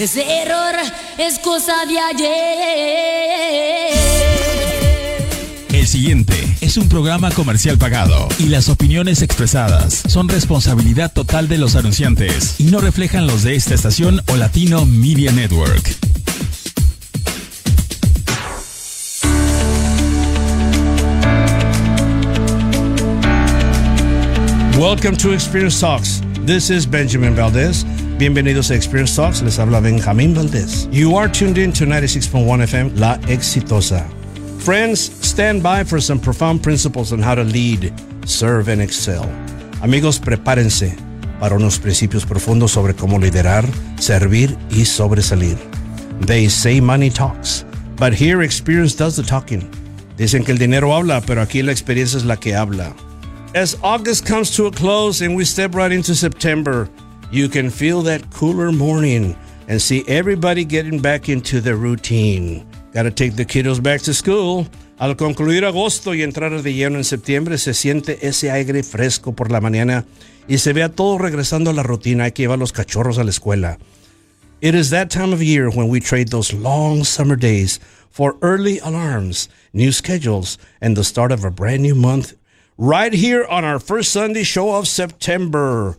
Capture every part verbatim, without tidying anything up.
Ese error es cosa de ayer. El siguiente es un programa comercial pagado y las opiniones expresadas son responsabilidad total de los anunciantes y no reflejan los de esta estación o Latino Media Network. Welcome to Experience Talks. This is Benjamin Valdez. Bienvenidos a Experience Talks. Les habla Benjamín Valdez. You are tuned in to ninety-six point one F M, La Exitosa. Friends, stand by for some profound principles on how to lead, serve, and excel. Amigos, prepárense para unos principios profundos sobre cómo liderar, servir y sobresalir. They say money talks, but here experience does the talking. Dicen que el dinero habla, pero aquí la experiencia es la que habla. As August comes to a close and we step right into September, you can feel that cooler morning and see everybody getting back into their routine. Gotta take the kiddos back to school. Al concluir agosto y entrar de lleno en septiembre, se siente ese aire fresco por la mañana y se ve a todos regresando a la rutina. Hay que llevar los cachorros a la escuela. It is that time of year when we trade those long summer days for early alarms, new schedules, and the start of a brand new month right here on our first Sunday show of September.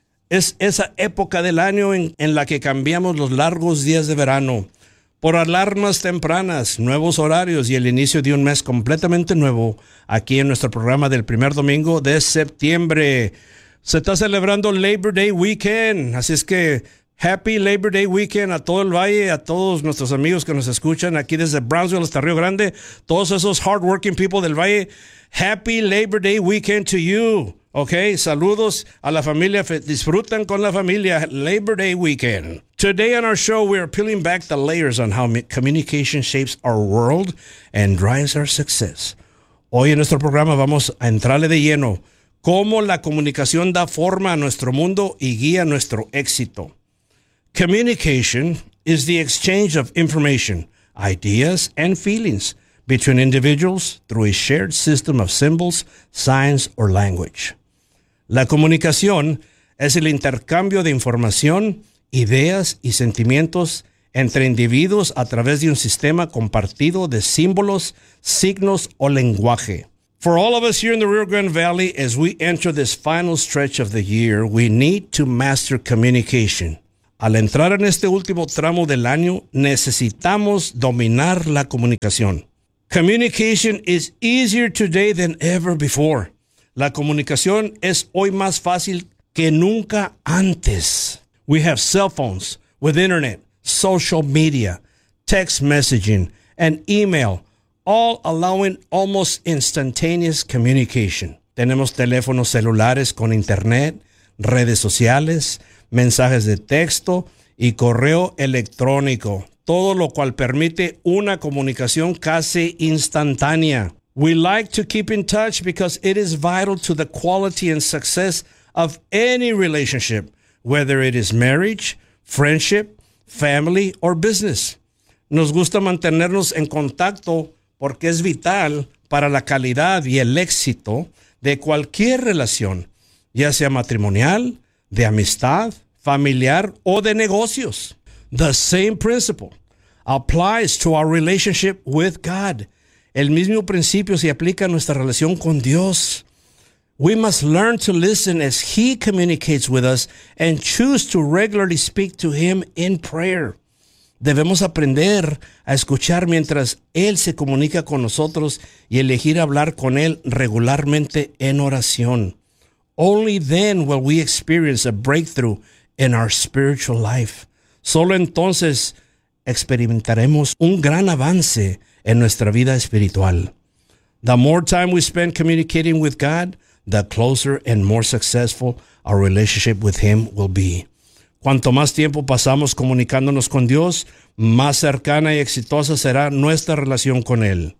Es esa época del año en, en la que cambiamos los largos días de verano por alarmas tempranas, nuevos horarios y el inicio de un mes completamente nuevo aquí en nuestro programa del primer domingo de septiembre. Se está celebrando Labor Day Weekend, así es que Happy Labor Day Weekend a todo el Valle, a todos nuestros amigos que nos escuchan aquí desde Brownsville hasta Río Grande, todos esos hardworking people del Valle. Happy Labor Day Weekend to you. Okay, saludos a la familia. Disfrutan con la familia. Labor Day Weekend. Today on our show, we are peeling back the layers on how communication shapes our world and drives our success. Hoy en nuestro programa vamos a entrarle de lleno cómo la comunicación da forma a nuestro mundo y guía nuestro éxito. Communication is the exchange of information, ideas, and feelings between individuals through a shared system of symbols, signs, or language. La comunicación es el intercambio de información, ideas y sentimientos entre individuos a través de un sistema compartido de símbolos, signos o lenguaje. For all of us here in the Rio Grande Valley, as we enter this final stretch of the year, we need to master communication. Al entrar en este último tramo del año, necesitamos dominar la comunicación. Communication is easier today than ever before. La comunicación es hoy más fácil que nunca antes. We have cell phones with internet, social media, text messaging, and email, all allowing almost instantaneous communication. Tenemos teléfonos celulares con internet, redes sociales, mensajes de texto y correo electrónico, todo lo cual permite una comunicación casi instantánea. We like to keep in touch because it is vital to the quality and success of any relationship, whether it is marriage, friendship, family, or business. Nos gusta mantenernos en contacto porque es vital para la calidad y el éxito de cualquier relación, ya sea matrimonial, de amistad, familiar o de negocios. The same principle applies to our relationship with God. El mismo principio se aplica a nuestra relación con Dios. We must learn to listen as He communicates with us and choose to regularly speak to Him in prayer. Debemos aprender a escuchar mientras Él se comunica con nosotros y elegir hablar con Él regularmente en oración. Only then will we experience a breakthrough in our spiritual life. Solo entonces experimentaremos un gran avance en nuestra vida espiritual. The more time we spend communicating with God, the closer and more successful our relationship with Him will be. Cuanto más tiempo pasamos comunicándonos con Dios, más cercana y exitosa será nuestra relación con Él.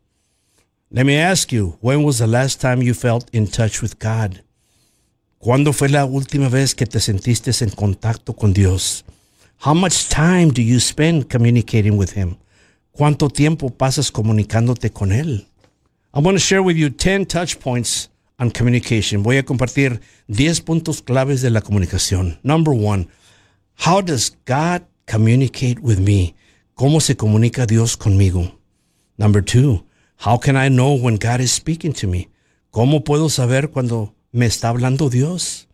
Let me ask you, when was the last time you felt in touch with God? ¿Cuándo fue la última vez que te sentiste en contacto con Dios? How much time do you spend communicating with Him? ¿Cuánto tiempo pasas comunicándote con Él? I'm going to share with you ten touch points on communication. Voy a compartir diez puntos claves de la comunicación. Number one, how does God communicate with me? ¿Cómo se comunica Dios conmigo? Number two, how can I know when God is speaking to me? ¿Cómo puedo saber cuando me está hablando Dios?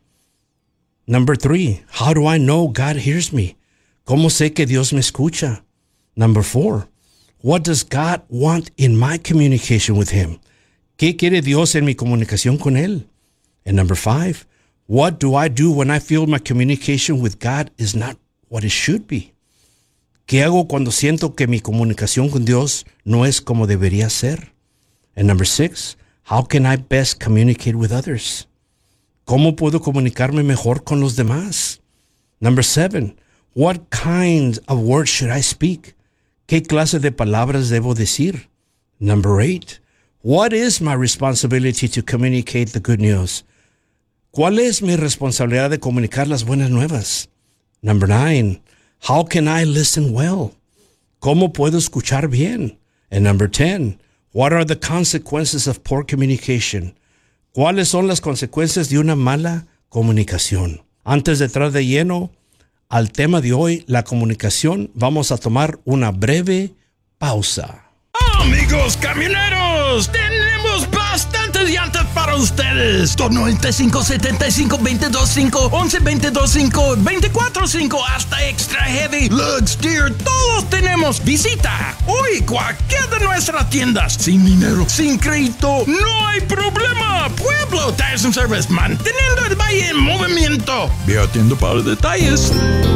Number three, how do I know God hears me? ¿Cómo sé que Dios me escucha? Number four, what does God want in my communication with Him? ¿Qué quiere Dios en mi comunicación con Él? And number five, what do I do when I feel my communication with God is not what it should be? ¿Qué hago cuando siento que mi comunicación con Dios no es como debería ser? And number six, how can I best communicate with others? ¿Cómo puedo comunicarme mejor con los demás? Number seven, what kind of words should I speak? ¿Qué clase de palabras debo decir? Number eight, what is my responsibility to communicate the good news? ¿Cuál es mi responsabilidad de comunicar las buenas nuevas? Number nine, how can I listen well? ¿Cómo puedo escuchar bien? And number ten, what are the consequences of poor communication? ¿Cuáles son las consecuencias de una mala comunicación? Antes de entrar de lleno al tema de hoy, la comunicación, vamos a tomar una breve pausa. Amigos camioneros, tenemos bastantes llantas para ustedes. dos noventa y cinco, setenta y cinco, veintidós cinco, once, veintidós cinco, veinticuatro cinco, hasta Extra Heavy, Lux, Deer, todos tenemos. Visita hoy cualquiera de nuestras tiendas. Sin dinero, sin crédito, no hay problema. Pueblo Tires and Service, manteniendo el valle en movimiento. Ve atiendo para detalles.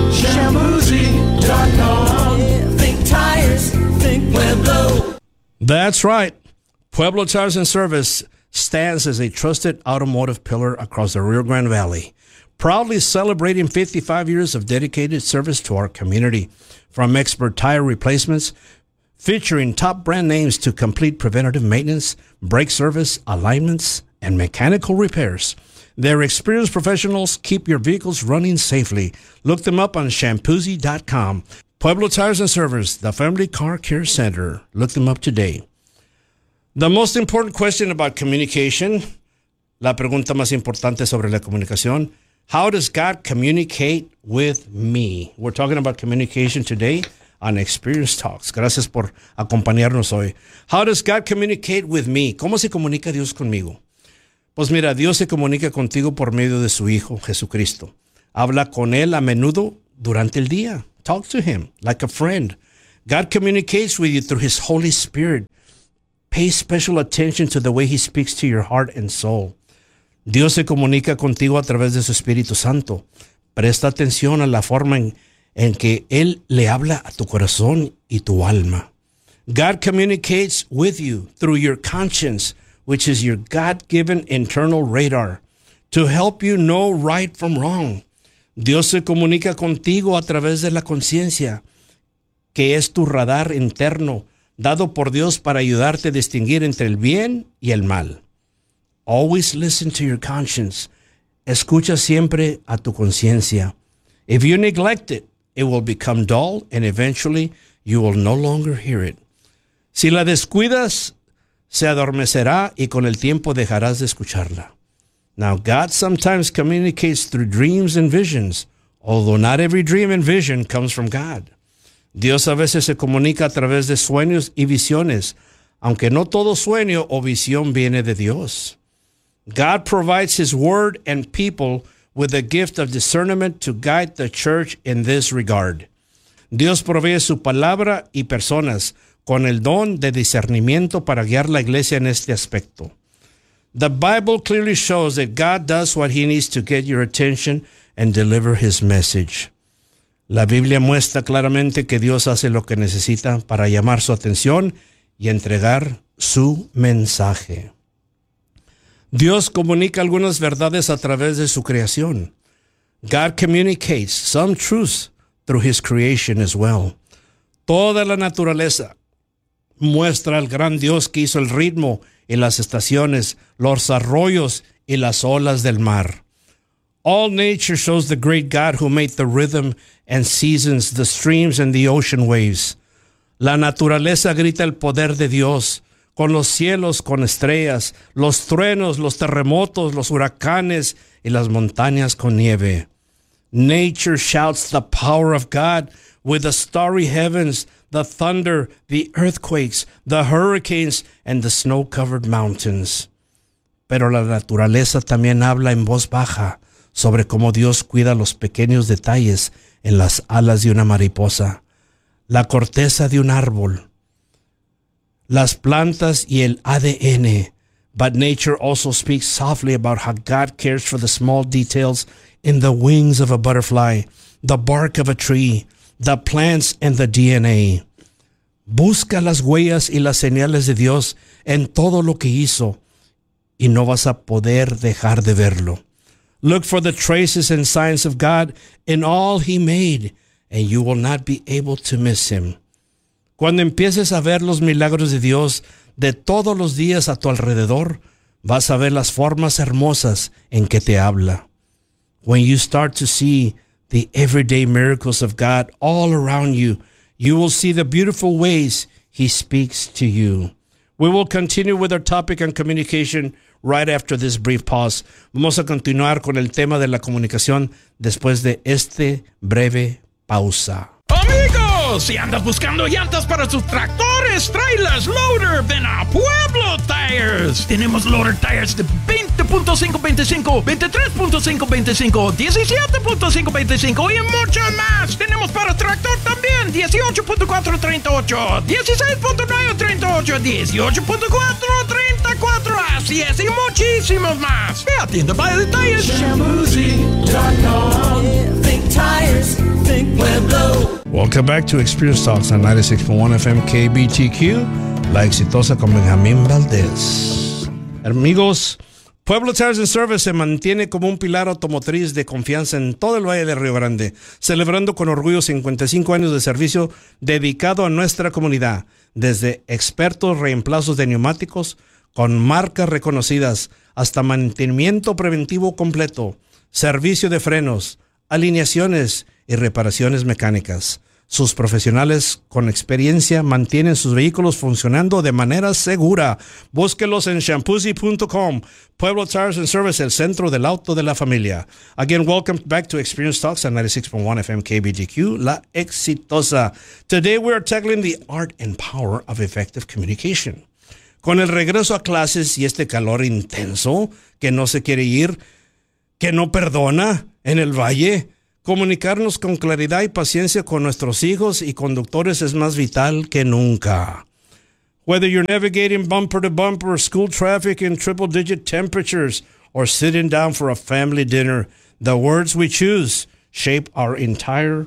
Shamuzi dot com. Think tires, think Pueblo. That's right. Pueblo Tires and Service stands as a trusted automotive pillar across the Rio Grande Valley, proudly celebrating fifty-five years of dedicated service to our community. From expert tire replacements, featuring top brand names, to complete preventative maintenance, brake service, alignments, and mechanical repairs, their experienced professionals keep your vehicles running safely. Look them up on Shampoozy dot com. Pueblo Tires and Service, the Family Car Care Center. Look them up today. The most important question about communication, la pregunta más importante sobre la comunicación, how does God communicate with me? We're talking about communication today on Experience Talks. Gracias por acompañarnos hoy. How does God communicate with me? ¿Cómo se comunica Dios conmigo? Pues mira, Dios se comunica contigo por medio de su Hijo, Jesucristo. Habla con Él a menudo durante el día. Talk to Him like a friend. God communicates with you through His Holy Spirit. Pay special attention to the way He speaks to your heart and soul. Dios se comunica contigo a través de su Espíritu Santo. Presta atención a la forma en, en que Él le habla a tu corazón y tu alma. God communicates with you through your conscience, which is your God-given internal radar, to help you know right from wrong. Dios se comunica contigo a través de la conciencia, que es tu radar interno, dado por Dios para ayudarte a distinguir entre el bien y el mal. Always listen to your conscience. Escucha siempre a tu conciencia. If you neglect it, it will become dull and eventually you will no longer hear it. Si la descuidas, se adormecerá y con el tiempo dejarás de escucharla. Now, God sometimes communicates through dreams and visions, although not every dream and vision comes from God. Dios a veces se comunica a través de sueños y visiones, aunque no todo sueño o visión viene de Dios. God provides His word and people with the gift of discernment to guide the church in this regard. Dios provee su palabra y personas con el don de discernimiento para guiar la iglesia en este aspecto. The Bible clearly shows that God does what He needs to get your attention and deliver His message. La Biblia muestra claramente que Dios hace lo que necesita para llamar su atención y entregar su mensaje. Dios comunica algunas verdades a través de su creación. God communicates some truths through His creation as well. Toda la naturaleza muestra al gran Dios que hizo el ritmo y las estaciones, los arroyos y las olas del mar. All nature shows the great God who made the rhythm and seasons, the streams and the ocean waves. La naturaleza grita el poder de Dios, con los cielos, con estrellas, los truenos, los terremotos, los huracanes y las montañas con nieve. Nature shouts the power of God with the starry heavens, the thunder, the earthquakes, the hurricanes, and the snow-covered mountains. Pero la naturaleza también habla en voz baja sobre cómo Dios cuida los pequeños detalles en las alas de una mariposa, la corteza de un árbol, las plantas y el A D N. But nature also speaks softly about how God cares for the small details in the wings of a butterfly, the bark of a tree, the plants, and the D N A. Busca las huellas y las señales de Dios en todo lo que hizo y no vas a poder dejar de verlo. Look for the traces and signs of God in all He made, and you will not be able to miss Him. Cuando empieces a ver los milagros de Dios de todos los días a tu alrededor, vas a ver las formas hermosas en que te habla. When you start to see the everyday miracles of God all around you, you will see the beautiful ways He speaks to you. We will continue with our topic on communication right after this brief pause. Vamos a continuar con el tema de la comunicación después de este breve pausa. Amigos, si andas buscando llantas para sus tractores, trailers, loader, ven a Pueblo Tires. Tenemos loader tires de veinte punto cinco veinticinco, veintitrés punto cinco veinticinco, diecisiete punto cinco veinticinco y mucho más. Tenemos para tractor también dieciocho punto cuatro treinta y ocho, dieciséis punto nueve treinta y ocho, dieciocho punto cuatro treinta y cuatro, así es, y muchísimos más. Ve a Tienda Vaya Tires. Shamuzi dot com. Think tires, think Pueblo. Welcome back to Experience Talks on ninety-six point one F M K B T Q, La Exitosa con Benjamín Valdés. Amigos, Pueblo Tires and Service se mantiene como un pilar automotriz de confianza en todo el Valle de Río Grande, celebrando con orgullo cincuenta y cinco años de servicio dedicado a nuestra comunidad, desde expertos reemplazos de neumáticos con marcas reconocidas hasta mantenimiento preventivo completo, servicio de frenos, alineaciones y reparaciones mecánicas. Sus profesionales con experiencia mantienen sus vehículos funcionando de manera segura. Búsquelos en shampoozy punto com. Pueblo Tires and Service, el centro del auto de la familia. Again, welcome back to Experience Talks on ninety-six point one F M K B G Q, La Exitosa. Today we are tackling the art and power of effective communication. Con el regreso a clases y este calor intenso que no se quiere ir, que no perdona en el valle, comunicarnos con claridad y paciencia con nuestros hijos y conductores es más vital que nunca. Whether you're navigating bumper to bumper, school traffic in triple-digit temperatures, or sitting down for a family dinner, the words we choose shape our entire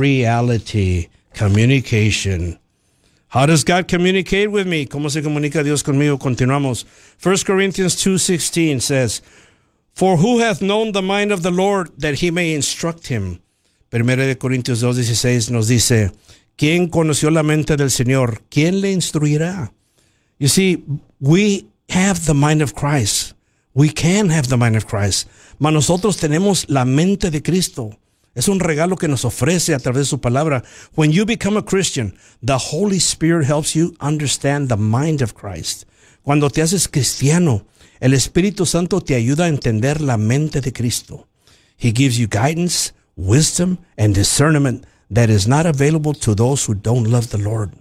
reality. Communication. How does God communicate with me? ¿Cómo se comunica Dios conmigo? Continuamos. First Corinthians two sixteen says, For who hath known the mind of the Lord that he may instruct him? Primera de Corintios dos dieciséis nos dice, ¿quién conoció la mente del Señor? ¿Quién le instruirá? You see, we have the mind of Christ. We can have the mind of Christ. Mas nosotros tenemos la mente de Cristo. Es un regalo que nos ofrece a través de su palabra. When you become a Christian, the Holy Spirit helps you understand the mind of Christ. Cuando te haces cristiano, el Espíritu Santo te ayuda a entender la mente de Cristo. He gives you guidance, wisdom, and discernment that is not available to those who don't love the Lord.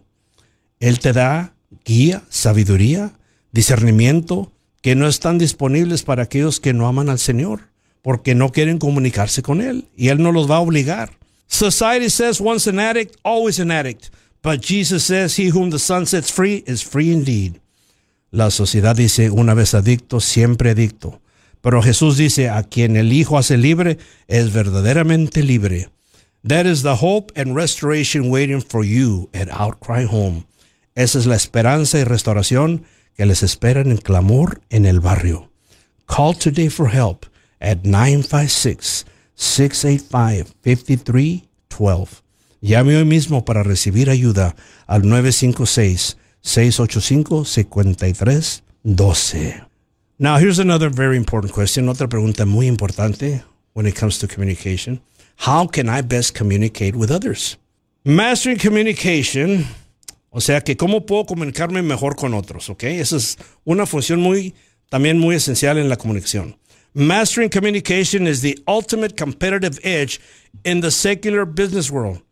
Él te da guía, sabiduría, discernimiento que no están disponibles para aquellos que no aman al Señor, porque no quieren comunicarse con Él, y Él no los va a obligar. Society says once an addict, always an addict. But Jesus says, he whom the Son sets free is free indeed. La sociedad dice, una vez adicto, siempre adicto. Pero Jesús dice, a quien el Hijo hace libre, es verdaderamente libre. That is the hope and restoration waiting for you at Outcry Home. Esa es la esperanza y restauración que les esperan en clamor en el barrio. Call today for help at nine five six, six eight five, five three one two. Llame hoy mismo para recibir ayuda al nueve cinco seis, seis ocho cinco, cinco tres uno dos. Now, here's another very important question. Otra pregunta muy importante when it comes to communication. How can I best communicate with others? Mastering communication, o sea, que cómo puedo comunicarme mejor con otros, ¿ok? Esa es una función muy, también muy esencial en la comunicación. Mastering communication is the ultimate competitive edge in the secular business world.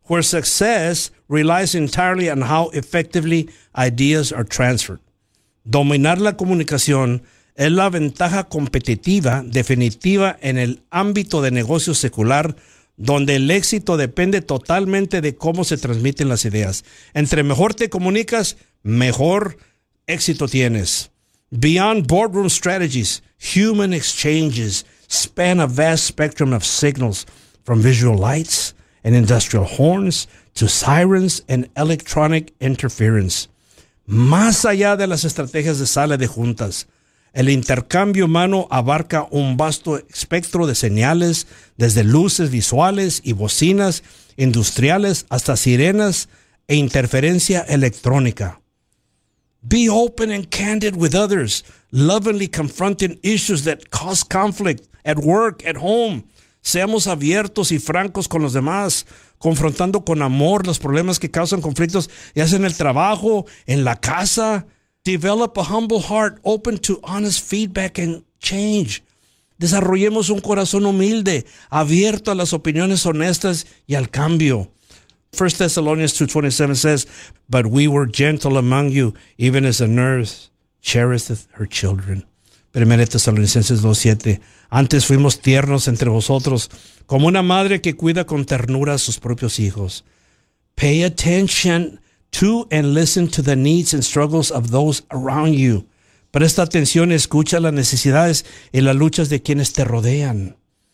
where success relies entirely on how effectively ideas are transferred. Dominar la comunicación es la ventaja competitiva definitiva en el ámbito de negocio secular, donde el éxito depende totalmente de cómo se transmiten las ideas. Entre mejor te comunicas, mejor éxito tienes. Beyond boardroom strategies, human exchanges span a vast spectrum of signals, from visual lights and industrial horns to sirens and electronic interference. Más allá de las estrategias de sala de juntas, el intercambio humano abarca un vasto espectro de señales, desde luces visuales y bocinas industriales hasta sirenas e interferencia electrónica. Be open and candid with others, lovingly confronting issues that cause conflict at work, at home. Seamos abiertos y francos con los demás, confrontando con amor los problemas que causan conflictos, ya sea en el trabajo, en la casa. Develop a humble heart, open to honest feedback and change. Desarrollemos un corazón humilde, abierto a las opiniones honestas y al cambio. First Thessalonians two twenty-seven says, "But we were gentle among you, even as a nurse cherisheth her children." Primera Tesalonicenses dos siete. Antes fuimos tiernos entre vosotros, como una madre que cuida con ternura a sus propios hijos. Pay attention to and listen to the needs and struggles of those around you. Presta atención y escucha las necesidades y las luchas de quienes te rodean.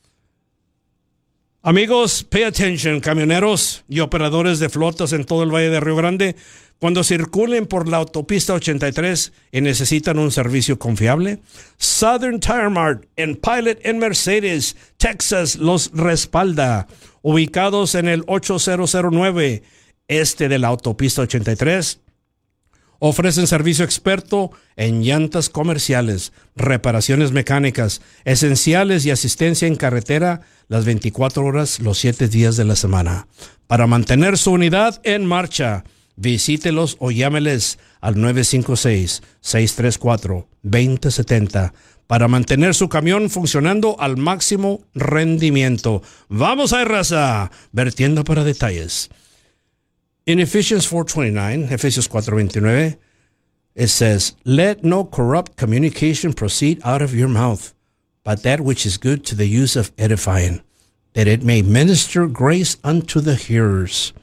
Amigos, pay attention, camioneros y operadores de flotas en todo el Valle de Río Grande. Cuando circulen por la autopista ochenta y tres y necesitan un servicio confiable, Southern Tire Mart en Pilot en Mercedes, Texas, los respalda. Ubicados en el ocho mil nueve este de la autopista ochenta y tres, ofrecen servicio experto en llantas comerciales, reparaciones mecánicas, esenciales y asistencia en carretera las veinticuatro horas, los siete días de la semana. Para mantener su unidad en marcha, visítelos o llámeles al nueve cinco seis, seis tres cuatro, dos cero siete cero para mantener su camión funcionando al máximo rendimiento. Vamos a raza, vertiendo para detalles. In Ephesians four twenty-nine, Efesios cuatro veintinueve, it says, "Let no corrupt communication proceed out of your mouth, but that which is good to the use of edifying, that it may minister grace unto the hearers."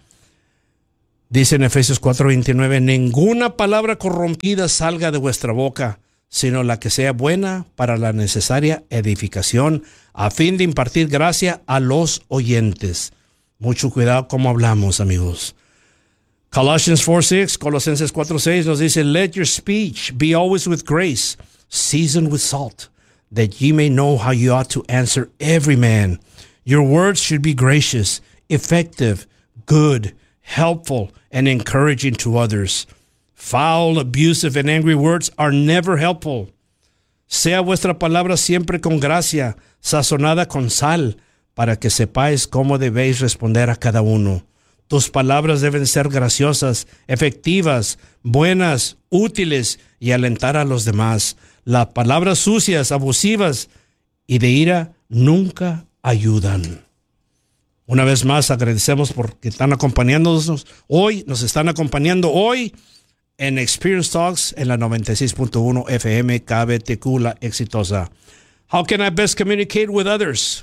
Dice en Efesios cuatro veintinueve, ninguna palabra corrompida salga de vuestra boca, sino la que sea buena para la necesaria edificación, a fin de impartir gracia a los oyentes. Mucho cuidado cómo hablamos, amigos. Colossians four six, Colosenses cuatro seis nos dice, "Let your speech be always with grace, seasoned with salt, that ye may know how you ought to answer every man. Your words should be gracious, effective, good, helpful, and encouraging to others. Foul, abusive, and angry words are never helpful. Sea vuestra palabra siempre con gracia, sazonada con sal, para que sepáis cómo debéis responder a cada uno. Tus palabras deben ser graciosas, efectivas, buenas, útiles y alentar a los demás. Las palabras sucias, abusivas y de ira nunca ayudan." Una vez más agradecemos porque están acompañándonos hoy, nos están acompañando hoy en Experience Talks en la noventa y seis punto uno F M K B T Q, la exitosa. How can I best communicate with others?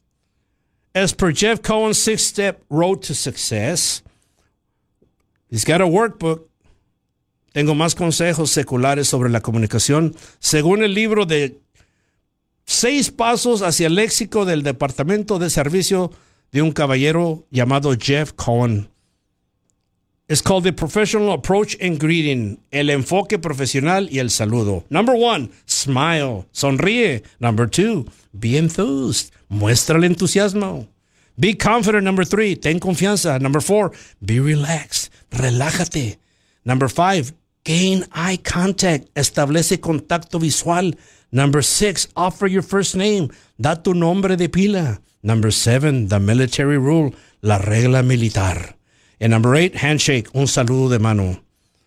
As per Jeff Cohen's six-step road to success, he's got a workbook. Tengo más consejos seculares sobre la comunicación. Según el libro de Seis Pasos hacia el Éxito del Departamento de Servicio de un caballero llamado Jeff Cohen. It's called The Professional Approach and Greeting, el enfoque profesional y el saludo. Number one, smile, sonríe. Number two, be enthused, muestra el entusiasmo. Be confident. Number three, ten confianza. Number four, be relaxed, relájate. Number five, gain eye contact, establece contacto visual. Number six, offer your first name, da tu nombre de pila. Number seven, the military rule, la regla militar. And number eight, handshake, un saludo de mano.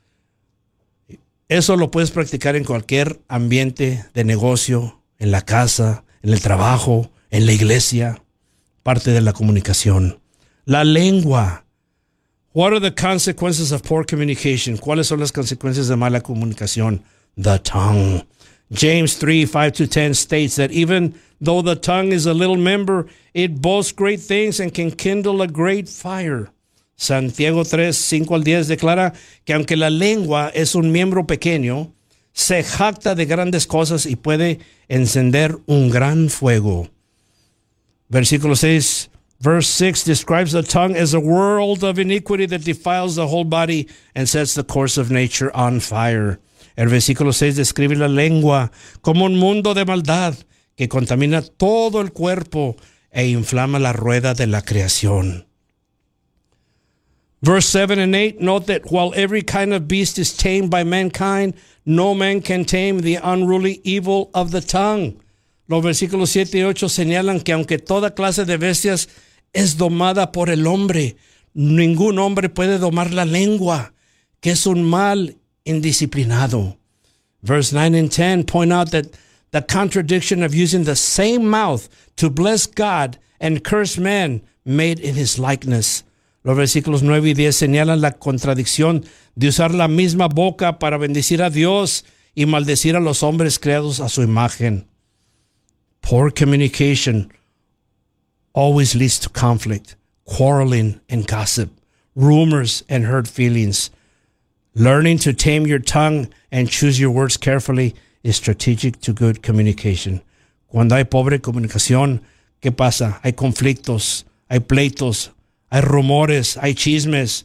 Eso lo puedes practicar en cualquier ambiente de negocio, en la casa, en el trabajo, en la iglesia. Parte de la comunicación. La lengua What are the consequences of poor communication? ¿Cuáles son las consecuencias de mala comunicación? The tongue. James three, five to ten states that even though the tongue is a little member, it boasts great things and can kindle a great fire. Santiago tres, cinco al diez declara que aunque la lengua es un miembro pequeño, se jacta de grandes cosas y puede encender un gran fuego. Versículo seis, verse six describes the tongue as a world of iniquity that defiles the whole body and sets the course of nature on fire. El versículo seis describe la lengua como un mundo de maldad que contamina todo el cuerpo e inflama la rueda de la creación. Verse seven and eight note that while every kind of beast is tamed by mankind, no man can tame the unruly evil of the tongue. Los versículos siete y ocho señalan que aunque toda clase de bestias es domada por el hombre, ningún hombre puede domar la lengua, que es un mal indisciplinado. Verse nine and ten point out that the contradiction of using the same mouth to bless God and curse men made in his likeness. Los versículos nueve y diez señalan la contradicción de usar la misma boca para bendecir a Dios y maldecir a los hombres creados a su imagen. Poor communication always leads to conflict, quarreling and gossip, rumors and hurt feelings. Learning to tame your tongue and choose your words carefully is strategic to good communication. Cuando hay pobre comunicación, ¿qué pasa? Hay conflictos, hay pleitos, hay rumores, hay chismes,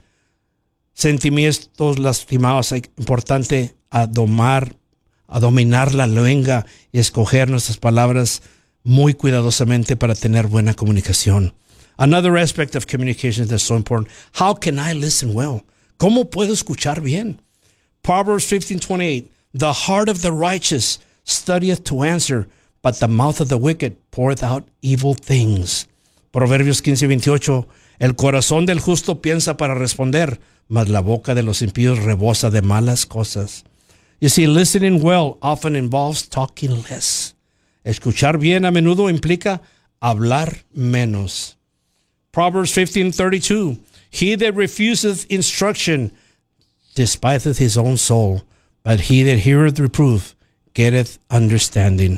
sentimientos lastimados. Es importante a domar, a dominar la lengua y escoger nuestras palabras muy cuidadosamente para tener buena comunicación. Another aspect of communication that's so important. How can I listen well? ¿Cómo puedo escuchar bien? Proverbs fifteen twenty-eight. The heart of the righteous studieth to answer, but the mouth of the wicked poureth out evil things. Proverbios quince veintiocho. El corazón del justo piensa para responder, mas la boca de los impíos rebosa de malas cosas. You see, listening well often involves talking less. Escuchar bien a menudo implica hablar menos. Proverbs fifteen thirty-two. He that refuseth instruction despiseth his own soul, but he that heareth reproof getteth understanding.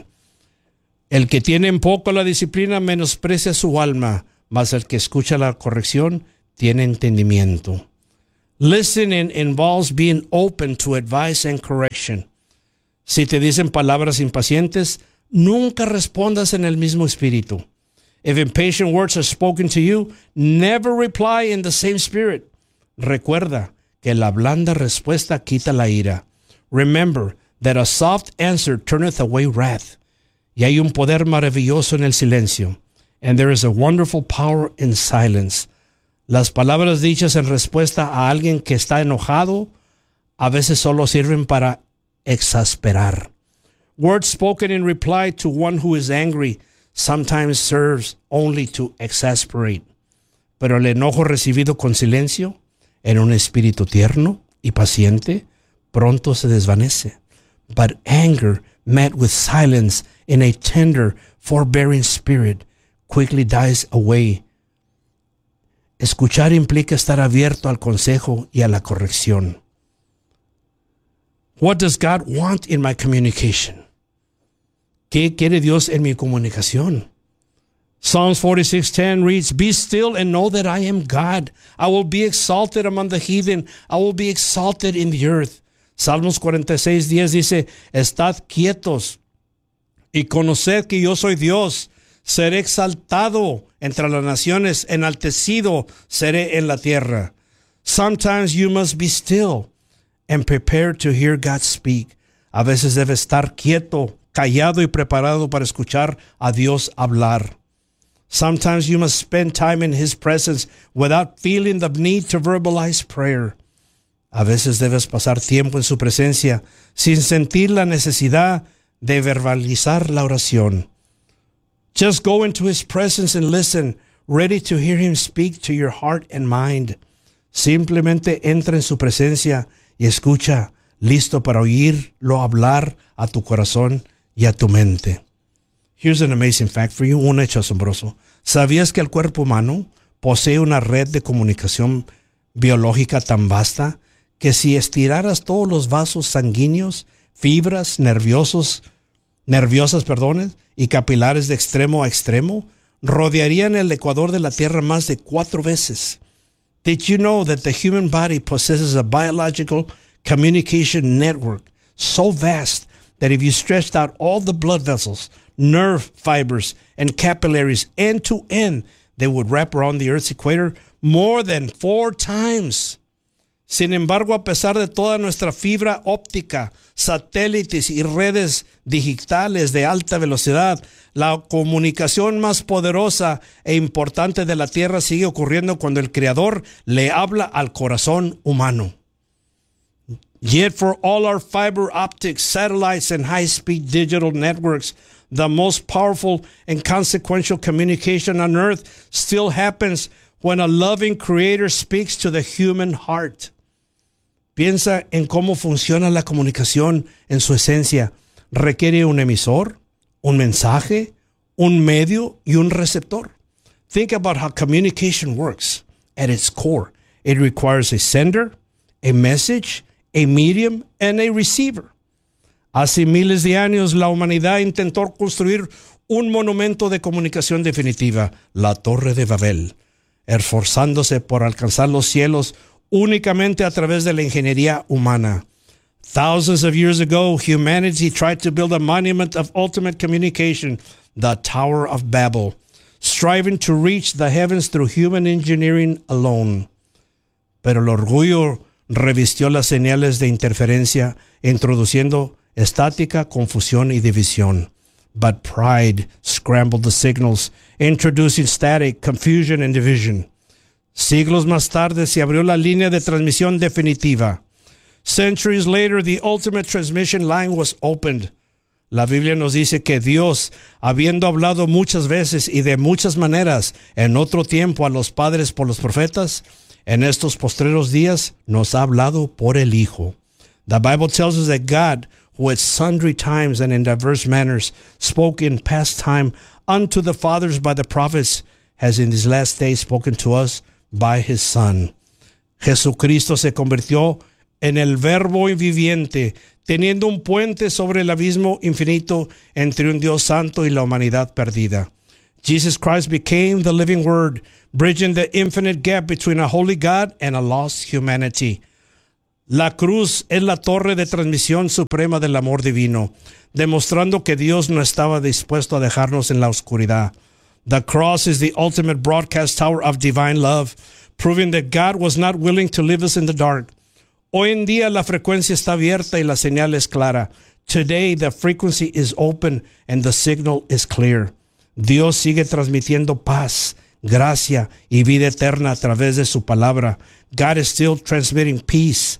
El que tiene en poco la disciplina menosprecia su alma, mas el que escucha la corrección tiene entendimiento. Listening involves being open to advice and correction. Si te dicen palabras impacientes, nunca respondas en el mismo espíritu. If impatient words are spoken to you, never reply in the same spirit. Recuerda que la blanda respuesta quita la ira. Remember that a soft answer turneth away wrath. Y hay un poder maravilloso en el silencio. And there is a wonderful power in silence. Las palabras dichas en respuesta a alguien que está enojado a veces solo sirven para exasperar. Words spoken in reply to one who is angry sometimes serves only to exasperate. Pero el enojo recibido con silencio, en un espíritu tierno y paciente, pronto se desvanece. But anger met with silence in a tender, forbearing spirit quickly dies away. Escuchar implica estar abierto al consejo y a la corrección. What does God want in my communication? ¿Qué quiere Dios en mi comunicación? Psalms forty-six ten reads, Be still and know that I am God. I will be exalted among the heathen. I will be exalted in the earth. Salmos cuarenta y seis diez dice, Estad quietos y conoced que yo soy Dios. Seré exaltado entre las naciones, enaltecido seré en la tierra. Sometimes you must be still and prepare to hear God speak. A veces debe estar quieto, callado y preparado para escuchar a Dios hablar. Sometimes you must spend time in His presence without feeling the need to verbalize prayer. A veces debes pasar tiempo en su presencia sin sentir la necesidad de verbalizar la oración. Just go into His presence and listen, ready to hear Him speak to your heart and mind. Simplemente entra en su presencia y escucha, listo para oírlo hablar a tu corazón y a tu mente. Here's an amazing fact for you, un hecho asombroso. ¿Sabías que el cuerpo humano posee una red de comunicación biológica tan vasta que si estiraras todos los vasos sanguíneos, fibras, nerviosos, nerviosas, perdón, y capilares de extremo a extremo, rodearían el ecuador de la Tierra más de cuatro veces. Did you know that the human body possesses a biological communication network so vast that if you stretched out all the blood vessels, nerve fibers, and capillaries end to end, they would wrap around the Earth's equator more than four times? Sin embargo, a pesar de toda nuestra fibra óptica, satélites y redes digitales de alta velocidad, la comunicación más poderosa e importante de la Tierra sigue ocurriendo cuando el Creador le habla al corazón humano. Yet for all our fiber optics, satellites, and high-speed digital networks, the most powerful and consequential communication on earth still happens when a loving Creator speaks to the human heart. Piensa en cómo funciona la comunicación en su esencia. Requiere un emisor, un mensaje, un medio y un receptor. Think about how communication works. At its core, it requires a sender, a message, a medium, and a receiver. Hace miles de años, la humanidad intentó construir un monumento de comunicación definitiva, la Torre de Babel, esforzándose por alcanzar los cielos únicamente a través de la ingeniería humana. Thousands of years ago, humanity tried to build a monument of ultimate communication, the Tower of Babel, striving to reach the heavens through human engineering alone. Pero el orgullo revistió las señales de interferencia, introduciendo estática, confusión y división. But pride scrambled the signals, introducing static, confusion, and division. Siglos más tarde se abrió la línea de transmisión definitiva. Centuries later, the ultimate transmission line was opened. La Biblia nos dice que Dios, habiendo hablado muchas veces y de muchas maneras en otro tiempo a los padres por los profetas, en estos postreros días nos ha hablado por el Hijo. The Bible tells us that God, who at sundry times and in diverse manners spoke in past time unto the fathers by the prophets, has in these last days spoken to us by his Son. Jesucristo se convirtió en el verbo viviente, teniendo un puente sobre el abismo infinito entre un Dios santo y la humanidad perdida. Jesus Christ became the living word, bridging the infinite gap between a holy God and a lost humanity. La cruz es la torre de transmisión suprema del amor divino, demostrando que Dios no estaba dispuesto a dejarnos en la oscuridad. The cross is the ultimate broadcast tower of divine love, proving that God was not willing to leave us in the dark. Hoy en día la frecuencia está abierta y la señal es clara. Today the frequency is open and the signal is clear. Dios sigue transmitiendo paz, gracia y vida eterna a través de su palabra. God is still transmitting peace,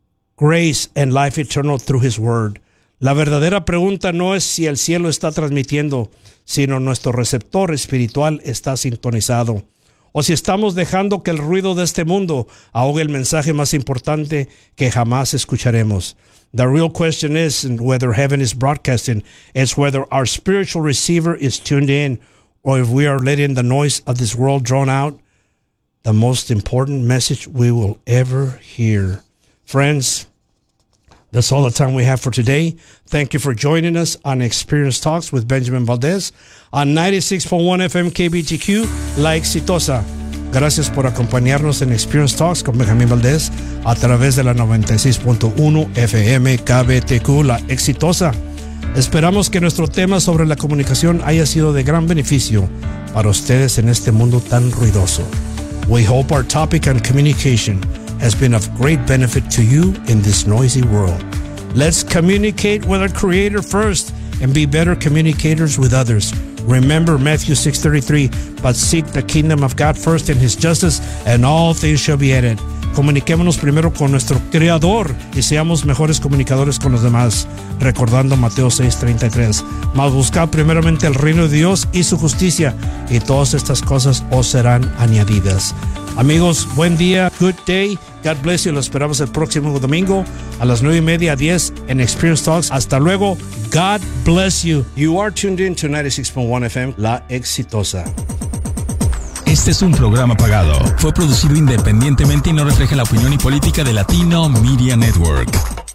grace, and life eternal through his word. La verdadera pregunta no es si el cielo está transmitiendo, sino nuestro receptor espiritual está sintonizado, o si estamos dejando que el ruido de este mundo ahogue el mensaje más importante que jamás escucharemos. The real question isn't whether heaven is broadcasting, it's whether our spiritual receiver is tuned in, or if we are letting the noise of this world drown out the most important message we will ever hear. Friends, that's all the time we have for today. Thank you for joining us on Experience Talks with Benjamin Valdez on ninety-six point one F M K B T Q, La Exitosa. Gracias por acompañarnos en Experience Talks con Benjamin Valdez a través de la noventa y seis punto uno F M K B T Q, La Exitosa. Esperamos que nuestro tema sobre la comunicación haya sido de gran beneficio para ustedes en este mundo tan ruidoso. We hope our topic on communication has been of great benefit to you in this noisy world. Let's communicate with our Creator first and be better communicators with others. Remember Matthew six thirty-three, but seek the kingdom of God first and his justice, and all things shall be added. Comuniquémonos primero con nuestro Creador y seamos mejores comunicadores con los demás, recordando Mateo seis treinta y tres. Mas buscad primeramente el reino de Dios y su justicia, y todas estas cosas os serán añadidas. Amigos, buen día, good day, God bless you. Lo esperamos el próximo domingo a las nueve y media a diez en Experience Talks. Hasta luego, God bless you. You are tuned in to ninety-six point one F M, La Exitosa. Este es un programa pagado. Fue producido independientemente y no refleja la opinión y política de Latino Media Network.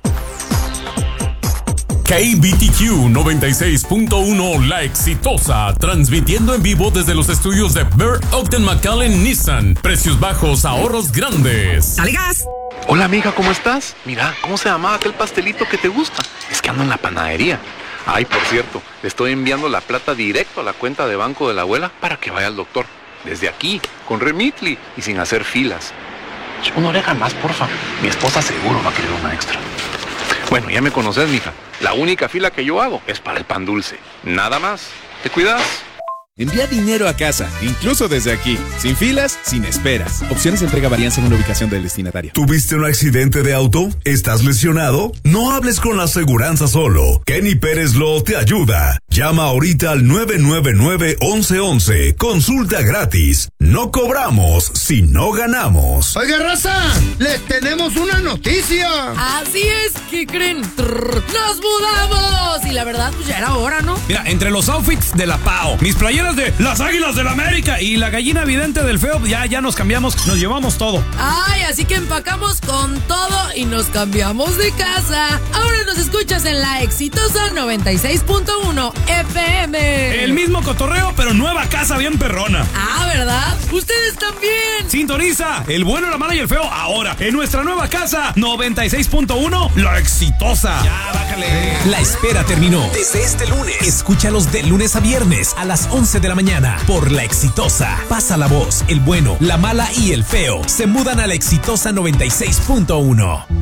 K B T Q noventa y seis punto uno La Exitosa, transmitiendo en vivo desde los estudios de Burt Ogden McAllen Nissan. Precios bajos, ahorros grandes. ¡Dale gas! Hola amiga, ¿cómo estás? Mira, ¿cómo se llamaba aquel pastelito que te gusta? Es que ando en la panadería. Ay, por cierto, le estoy enviando la plata directo a la cuenta de banco de la abuela para que vaya al doctor. Desde aquí, con Remitly y sin hacer filas. Una oreja más, porfa. Mi esposa seguro va a querer una extra. Bueno, ya me conoces, mija. La única fila que yo hago es para el pan dulce. Nada más. ¿Te cuidas? Envía dinero a casa, incluso desde aquí. Sin filas, sin esperas. Opciones de entrega varían según la ubicación del destinatario. ¿Tuviste un accidente de auto? ¿Estás lesionado? No hables con la aseguranza solo. Kenny Pérez Law te ayuda. Llama ahorita al nueve nueve nueve, once once. Consulta gratis. No cobramos si no ganamos. Oiga, raza, les tenemos una noticia. Así es, ¿qué creen? Trrr, ¡nos mudamos! Y la verdad, pues ya era hora, ¿no? Mira, entre los outfits de la P A O, mis playeras de las Águilas del América y la gallina vidente del feo, ya, ya nos cambiamos, nos llevamos todo. Ay, así que empacamos con todo y nos cambiamos de casa. Ahora nos escuchas en la Exitosa noventa y seis punto uno F M. El mismo cotorreo, pero nueva casa bien perrona. Ah, ¿verdad? Ustedes también. Sintoniza El Bueno, la Mala y el Feo ahora en nuestra nueva casa noventa y seis punto uno La Exitosa. Ya, bájale. La espera terminó. Desde este lunes, escúchalos de lunes a viernes a las once de la mañana por La Exitosa. Pasa la voz, El Bueno, la Mala y el Feo se mudan a La Exitosa noventa y seis punto uno.